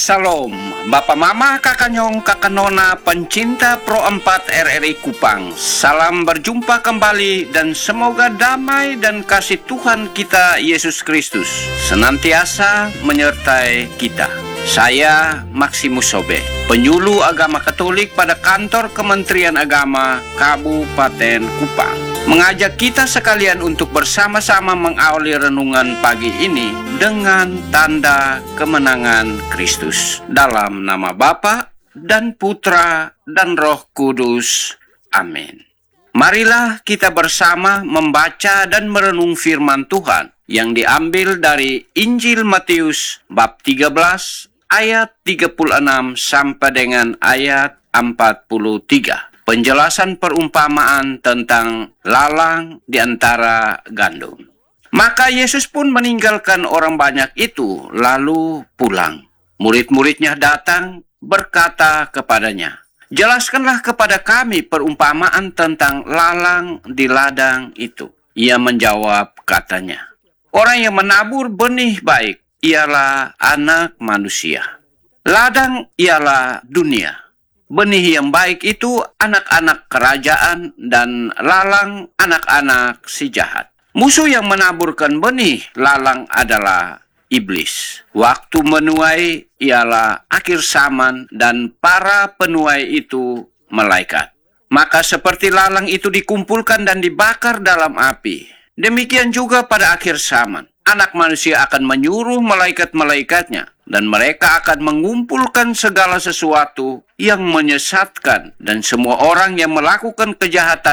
Salam, Bapak Mama, Kakak Nyong, Kakak Nona, pencinta Pro 4 RRI Kupang. Salam berjumpa kembali dan semoga damai dan kasih Tuhan kita Yesus Kristus senantiasa menyertai kita. Saya Maximus Sobe, penyuluh agama Katolik pada kantor Kementerian Agama Kabupaten Kupang, mengajak kita sekalian untuk bersama-sama mengawali renungan pagi ini dengan tanda kemenangan Kristus. Dalam nama Bapa dan Putra dan Roh Kudus. Amin. Marilah kita bersama membaca dan merenung firman Tuhan yang diambil dari Injil Matius bab 13 ayat 36 sampai dengan ayat 43. Penjelasan perumpamaan tentang lalang di antara gandum. Maka Yesus pun meninggalkan orang banyak itu, lalu pulang. Murid-muridnya datang berkata kepadanya, "Jelaskanlah kepada kami perumpamaan tentang lalang di ladang itu." Ia menjawab katanya, "Orang yang menabur benih baik ialah anak manusia. Ladang ialah dunia. Benih yang baik itu anak-anak kerajaan dan lalang anak-anak si jahat. Musuh yang menaburkan benih lalang adalah iblis. Waktu menuai ialah akhir zaman dan para penuai itu malaikat. Maka seperti lalang itu dikumpulkan dan dibakar dalam api, demikian juga pada akhir zaman. Anak manusia akan menyuruh malaikat-malaikatnya, dan mereka akan mengumpulkan segala sesuatu yang menyesatkan dan semua orang yang melakukan kejahatan